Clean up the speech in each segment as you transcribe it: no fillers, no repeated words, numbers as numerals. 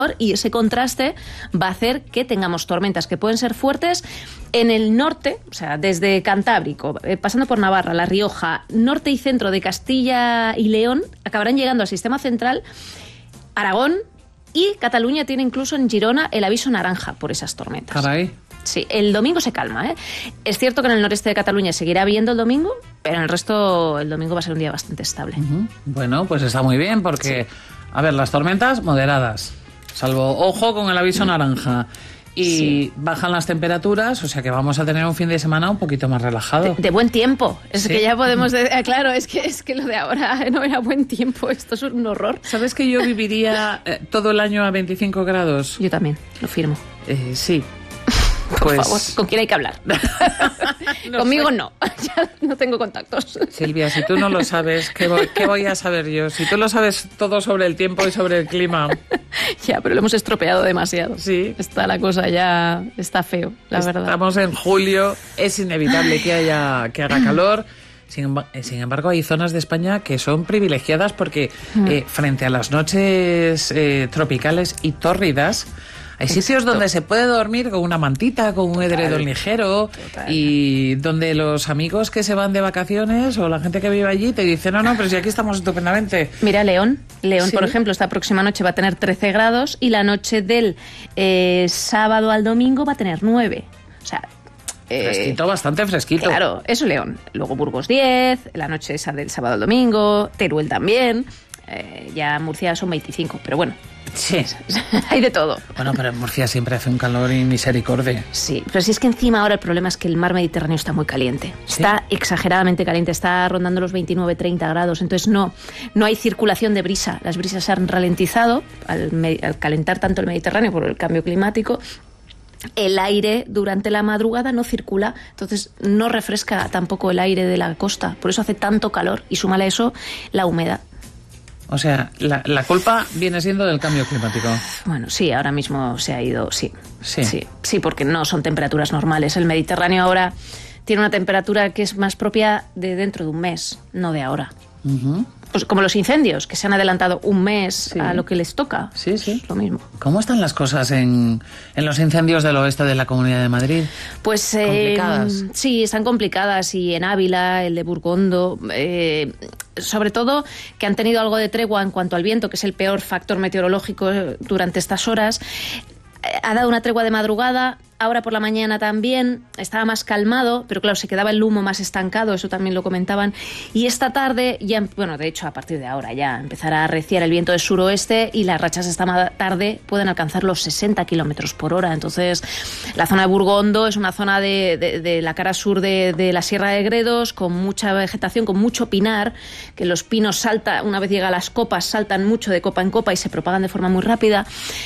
y ese contraste va a hacer que tengamos tormentas que pueden ser fuertes en el norte, o sea, desde Cantábrico, pasando por Navarra, La Rioja, norte y centro de Castilla y León, acabarán llegando al sistema central, Aragón y Cataluña tiene incluso en Girona el aviso naranja por esas tormentas. Caray. Sí, el domingo se calma, ¿eh? Es cierto que en el noreste de Cataluña seguirá viendo el domingo, pero en el resto el domingo va a ser un día bastante estable. Bueno, pues está muy bien porque, a ver, las tormentas moderadas, salvo, ojo, con el aviso naranja. Y bajan las temperaturas, o sea que vamos a tener un fin de semana un poquito más relajado. De buen tiempo. Es ¿Sí? que ya podemos... claro, es que lo de ahora no era buen tiempo. Esto es un horror. ¿Sabes que yo viviría todo el año a 25 grados? Yo también, lo firmo. Sí. Por favor, ¿con quién hay que hablar? No Conmigo sé. no, ya no tengo contactos. Silvia, si tú no lo sabes, ¿qué voy a saber yo? Si tú lo sabes todo sobre el tiempo y sobre el clima. Ya, pero lo hemos estropeado demasiado. Sí. Está la cosa ya, está feo, la verdad. Estamos en julio, es inevitable que haga calor. Sin embargo, hay zonas de España que son privilegiadas porque frente a las noches tropicales y tórridas, hay sitios donde se puede dormir con una mantita, con un edredón ligero. Total. Y donde los amigos que se van de vacaciones o la gente que vive allí te dicen, no, pero si aquí estamos estupendamente. Mira, León, Sí. por ejemplo, esta próxima noche va a tener 13 grados y la noche del sábado al domingo va a tener 9. O sea... Fresquito, bastante fresquito. Claro, eso León. Luego Burgos 10, la noche esa del sábado al domingo, Teruel también, ya Murcia son 25, pero bueno. Sí. Hay de todo. Bueno, pero en Murcia siempre hace un calor y misericordia. Sí, pero si es que encima ahora el problema es que el mar Mediterráneo está muy caliente. ¿Sí? Está exageradamente caliente, está rondando los 29-30 grados. Entonces no hay circulación de brisa. Las brisas se han ralentizado al calentar tanto el Mediterráneo por el cambio climático. El aire durante la madrugada no circula, entonces no refresca tampoco el aire de la costa. Por eso hace tanto calor y súmale a eso la humedad. O sea, la culpa viene siendo del cambio climático. Bueno, sí, ahora mismo se ha ido, sí. Sí. Sí, porque no son temperaturas normales. El Mediterráneo ahora tiene una temperatura que es más propia de dentro de un mes, no de ahora. Pues como los incendios, que se han adelantado un mes a lo que les toca. Sí, sí. Es lo mismo. ¿Cómo están las cosas en los incendios del oeste de la Comunidad de Madrid? Pues ¿Complicadas? Sí, están complicadas. Y en Ávila, el de Burgondo, sobre todo que han tenido algo de tregua en cuanto al viento, que es el peor factor meteorológico durante estas horas. Ha dado una tregua de madrugada, ahora por la mañana también, estaba más calmado, pero claro, se quedaba el humo más estancado, eso también lo comentaban. Y esta tarde, ya, bueno, de hecho, a partir de ahora ya empezará a arreciar el viento del suroeste y las rachas esta tarde pueden alcanzar los 60 kilómetros por hora. Entonces, la zona de Burgondo es una zona de la cara sur de la Sierra de Gredos, con mucha vegetación, con mucho pinar, que los pinos saltan, una vez llega a las copas, saltan mucho de copa en copa y se propagan de forma muy rápida,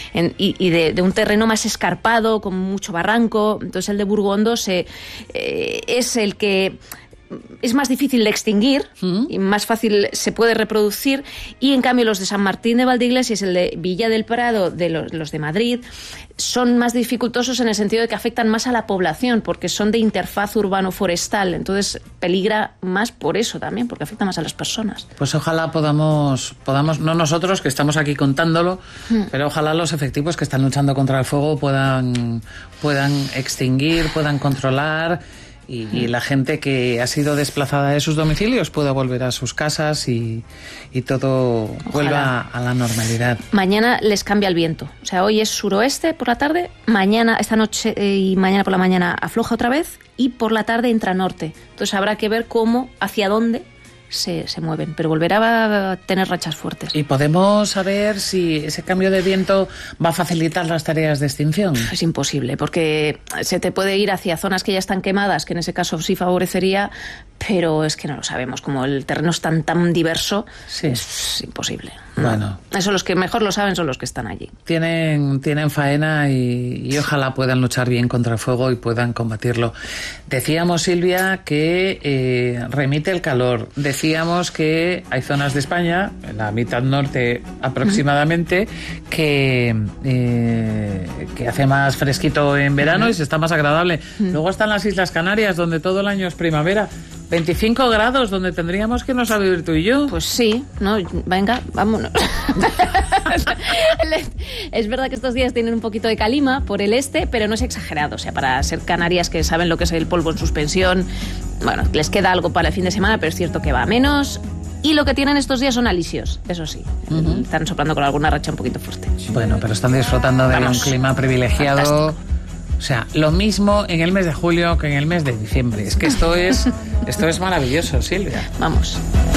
y de un terreno más escarpado, con mucho barranco. Entonces el de Burgondo es el que es más difícil de extinguir y más fácil se puede reproducir, y en cambio los de San Martín de Valdeiglesias y el de Villa del Prado, de los de Madrid, son más dificultosos en el sentido de que afectan más a la población porque son de interfaz urbano-forestal, entonces peligra más por eso también, porque afecta más a las personas. Pues ojalá podamos, no nosotros que estamos aquí contándolo, pero ojalá los efectivos que están luchando contra el fuego puedan extinguir, puedan controlar, y la gente que ha sido desplazada de sus domicilios pueda volver a sus casas y todo vuelva a la normalidad. Mañana les cambia el viento. O sea, hoy es suroeste por la tarde, mañana, esta noche y mañana por la mañana afloja otra vez y por la tarde entra norte. Entonces habrá que ver hacia dónde se mueven, pero volverá a tener rachas fuertes. ¿Y podemos saber si ese cambio de viento va a facilitar las tareas de extinción? Es imposible, porque se te puede ir hacia zonas que ya están quemadas, que en ese caso sí favorecería, pero es que no lo sabemos. Como el terreno es tan diverso, sí, es imposible. Bueno. Eso los que mejor lo saben son los que están allí. Tienen faena y ojalá puedan luchar bien contra el fuego y puedan combatirlo. Decíamos, Silvia, que remite el calor. Decíamos que hay zonas de España, en la mitad norte aproximadamente, que hace más fresquito en verano y se está más agradable. Luego están las Islas Canarias, donde todo el año es primavera. 25 grados, donde tendríamos que irnos a vivir tú y yo. Pues sí, no, venga, vámonos. Es verdad que estos días tienen un poquito de calima por el este, pero no es exagerado. O sea, para ser Canarias, que saben lo que es el polvo en suspensión, bueno, les queda algo para el fin de semana, pero es cierto que va a menos. Y lo que tienen estos días son alisios, eso sí. Están soplando con alguna racha un poquito fuerte. Bueno, pero están disfrutando de un clima privilegiado. Fantástico. O sea, lo mismo en el mes de julio que en el mes de diciembre. Es que esto es maravilloso, Silvia. Vamos.